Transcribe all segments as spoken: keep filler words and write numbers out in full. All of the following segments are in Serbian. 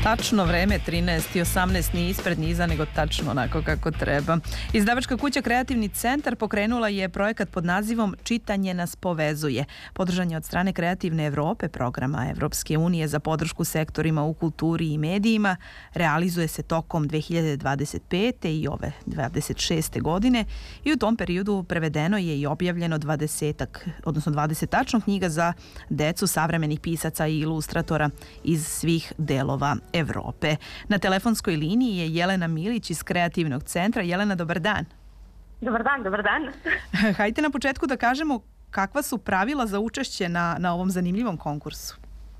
Tačno vreme, trinaest i osamnaest, nije ispred niza, nego tačno onako kako treba. Izdavačka kuća Kreativni centar pokrenula je projekat pod nazivom Čitanje nas povezuje. Podržan je od strane Kreativne Evrope, programa Evropske unije za podršku sektorima u kulturi i medijima. Realizuje se tokom dve hiljade dvadeset pete i ove dvadeset šeste godine i u tom periodu prevedeno je i objavljeno dvadesetak, odnosno dvadeset tačno knjiga za decu savremenih pisaca i ilustratora iz svih delova Evrope. Na telefonskoj liniji je Jelena Milić iz Kreativnog centra. Jelena, dobar dan. Dobar dan, dobar dan. Hajde na početku da kažemo kakva su pravila za učešće na, na ovom zanimljivom konkursu.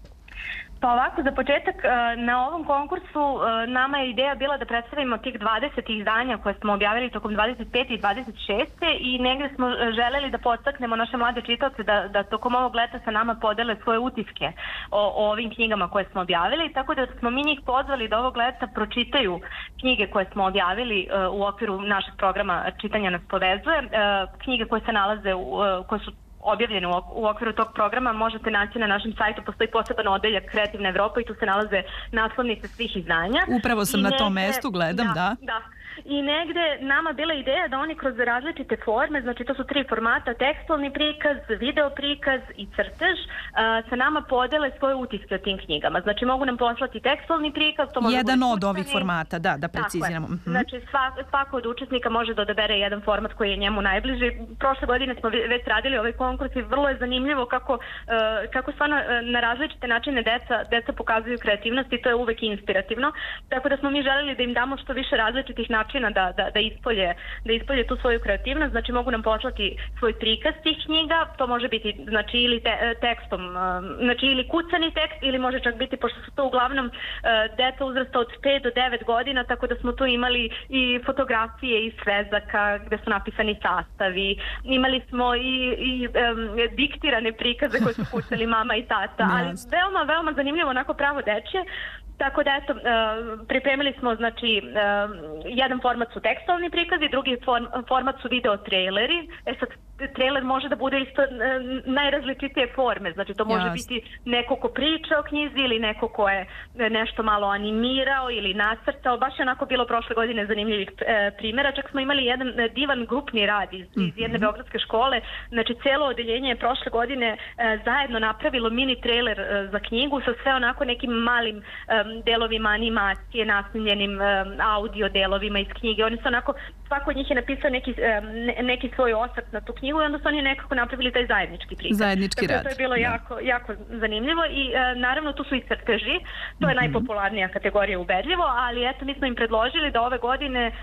Pa ovako, za početak, na ovom konkursu nama je ideja bila da predstavimo tih dvadeset izdanja koje smo objavili tokom dvadeset pete i dvadeset šeste i negdje smo želeli da podstaknemo naše mlade čitaoce da, da tokom ovog leta sa nama podele svoje utiske o, o ovim knjigama koje smo objavili, tako da smo mi njih pozvali da ovog leta pročitaju knjige koje smo objavili u okviru našeg programa Čitanja nas povezuje, knjige koje se nalaze, u, koje su objavljene u okviru tog programa možete naći na našem sajtu, postoji poseban odeljak Kreativne Evrope i tu se nalaze naslovnice svih izdanja. Upravo sam I na negde, tom mestu, gledam, da. da. da. I negde nama bila ideja da oni kroz različite forme, znači to su tri formata, tekstualni prikaz, video prikaz i crtež, uh, sa nama podele svoje utiske o tim knjigama. Znači mogu nam poslati tekstualni prikaz, to može jedan bude od ovih kućani. formata, da, da preciziramo. Tako je. Znači svak, svako od učesnika može da odabere jedan format koji je njemu najbliži. Prošle godine smo već radili ovaj konkurs i vrlo je zanimljivo kako, uh, kako stvarno uh, na različite načine deca, deca pokazuju kreativnost i to je uvek inspirativno. Tako da smo mi želeli da im damo što više različitih načina da, da, da, ispolje, da ispolje tu svoju kreativnost. Znači mogu nam poslati svoj prikaz tih knjiga, to može biti znači ili te, tekstom, znači ili kucani tekst ili može čak biti, pošto su to uglavnom deca uzrasta od pet do devet godina, tako da smo tu imali i fotografije i svezaka gde su napisani sastavi, imali smo i, i um, diktirane prikaze koje su puštali mama i tata, ali veoma, veoma zanimljivo, onako pravo dečje. Tako da eto, pripremili smo znači jedan format su tekstualni prikazi, drugi format su video traileri. E sad, trailer može da bude isto najrazličitije forme, znači to može Jasne. biti neko ko priča o knjizi ili neko ko je nešto malo animirao ili nacrtao. Baš je onako bilo prošle godine zanimljivih primjera. Čak smo imali jedan divan grupni rad iz, iz jedne beogradske škole. Znači celo odeljenje je prošle godine zajedno napravilo mini trailer za knjigu sa sve onako nekim malim delovima animacije, nasnimljenim audio delovima iz knjige. Oni su onako, svako od njih je napisao neki, neki svoj osvrt na tu knjigu i onda su oni nekako napravili taj zajednički prikaz. Zajednički rad. To je bilo jako, jako zanimljivo i naravno tu su i crteži, to je najpopularnija kategorija ubedljivo, ali eto mi smo im predložili da ove godine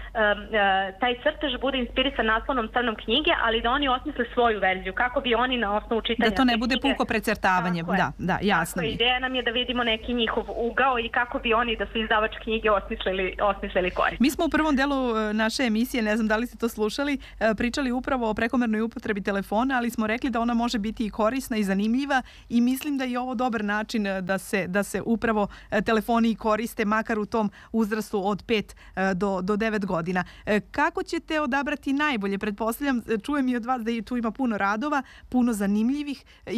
taj crtež bude inspirisan naslovnom crnom knjige, ali da oni osmisle svoju verziju, kako bi oni na osnovu čitanja da to ne bude knjige, puko precrtavanje. Da, da, jasno. Tako, ideja nam je da vidimo neki njihov ugao i kako bi oni da su izdavač knjige osmislili, osmislili korist. Mi smo u prvom delu naše emisije, ne znam da li ste to slušali, pričali upravo o prekomernoj upotrebi telefona, ali smo rekli da ona može biti i korisna i zanimljiva i mislim da je ovo dobar način da se, da se upravo telefoni koriste, makar u tom uzrastu od pet do, do devet godina. Kako ćete odabrati najbolje? Pretpostavljam, čujem i od vas da tu ima puno radova, puno zanimljivih